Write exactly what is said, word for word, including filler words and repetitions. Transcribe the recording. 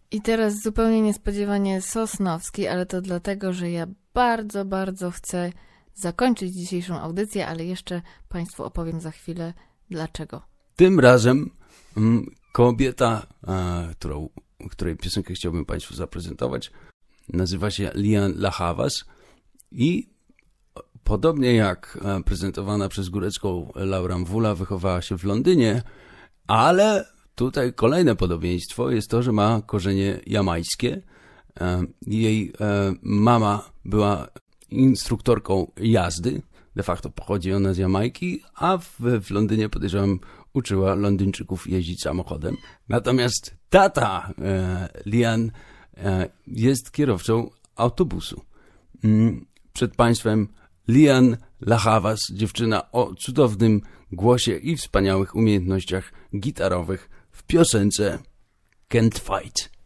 I teraz zupełnie niespodziewanie Sosnowski, ale to dlatego, że ja bardzo, bardzo chcę zakończyć dzisiejszą audycję, ale jeszcze Państwu opowiem za chwilę dlaczego. Tym razem mm, kobieta, e, którą, której piosenkę chciałbym Państwu zaprezentować, nazywa się Lian Lahavas i podobnie jak e, prezentowana przez Górecką Laura Mvula wychowała się w Londynie, ale tutaj kolejne podobieństwo jest to, że ma korzenie jamajskie. E, jej e, mama była instruktorką jazdy, de facto pochodzi ona z Jamajki, a w, w Londynie, podejrzewam, uczyła Londyńczyków jeździć samochodem. Natomiast tata e, Lian e, jest kierowcą autobusu. Mm, przed Państwem Lian Lahavas, dziewczyna o cudownym głosie i wspaniałych umiejętnościach gitarowych w piosence Can't Fight.